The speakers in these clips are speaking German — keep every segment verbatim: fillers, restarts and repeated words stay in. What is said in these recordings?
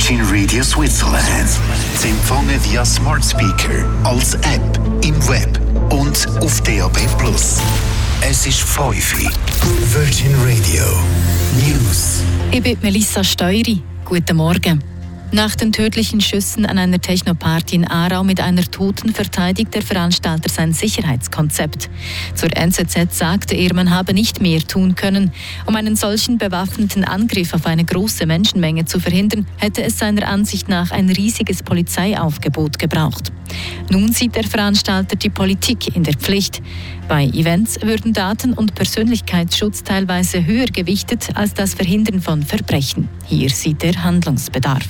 Virgin Radio Switzerland. Zu empfangen via Smart Speaker, als App, im Web und auf D A B plus. Es ist fünf Uhr. Virgin Radio News. Ich bin Melissa Steury. Guten Morgen. Nach den tödlichen Schüssen an einer Techno-Party in Aarau mit einer Toten verteidigt der Veranstalter sein Sicherheitskonzept. Zur N Z Z sagte er, man habe nicht mehr tun können. Um einen solchen bewaffneten Angriff auf eine große Menschenmenge zu verhindern, hätte es seiner Ansicht nach ein riesiges Polizeiaufgebot gebraucht. Nun sieht der Veranstalter die Politik in der Pflicht. Bei Events würden Daten- und Persönlichkeitsschutz teilweise höher gewichtet als das Verhindern von Verbrechen. Hier sieht er Handlungsbedarf.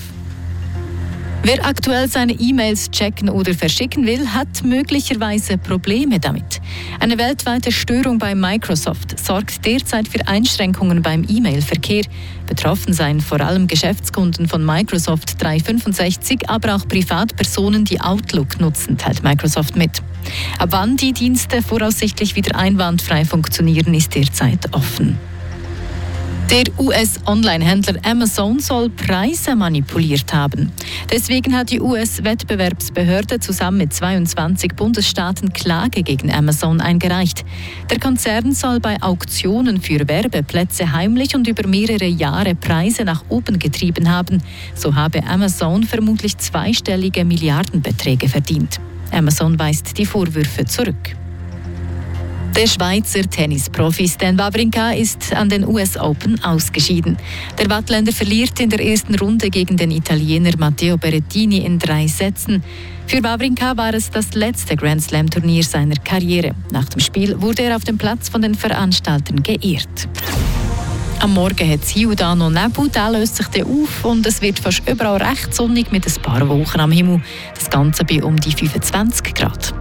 Wer aktuell seine E-Mails checken oder verschicken will, hat möglicherweise Probleme damit. Eine weltweite Störung bei Microsoft sorgt derzeit für Einschränkungen beim E-Mail-Verkehr. Betroffen seien vor allem Geschäftskunden von Microsoft dreihundertfünfundsechzig, aber auch Privatpersonen, die Outlook nutzen, teilt Microsoft mit. Ab wann die Dienste voraussichtlich wieder einwandfrei funktionieren, ist derzeit offen. Der U S-Online-Händler Amazon soll Preise manipuliert haben. Deswegen hat die U S-Wettbewerbsbehörde zusammen mit zweiundzwanzig Bundesstaaten Klage gegen Amazon eingereicht. Der Konzern soll bei Auktionen für Werbeplätze heimlich und über mehrere Jahre Preise nach oben getrieben haben. So habe Amazon vermutlich zweistellige Milliardenbeträge verdient. Amazon weist die Vorwürfe zurück. Der Schweizer Tennisprofi Stan Wawrinka ist an den U S Open ausgeschieden. Der Wattländer verliert in der ersten Runde gegen den Italiener Matteo Berrettini in drei Sätzen. Für Wawrinka war es das letzte Grand-Slam-Turnier seiner Karriere. Nach dem Spiel wurde er auf dem Platz von den Veranstaltern geehrt. Am Morgen hat es hier und da noch Nebel, der löst sich dann auf und es wird fast überall recht sonnig mit ein paar Wolken am Himmel. Das Ganze bei um die fünfundzwanzig Grad.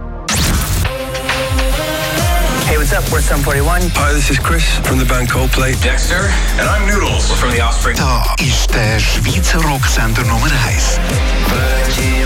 Hey, what's up? We're Sum forty-one. Hi, this is Chris from the band Coldplay. Dexter, and I'm Noodles from The Offspring. Da ist der Schweizer Rocksender Nummer eins. Virgin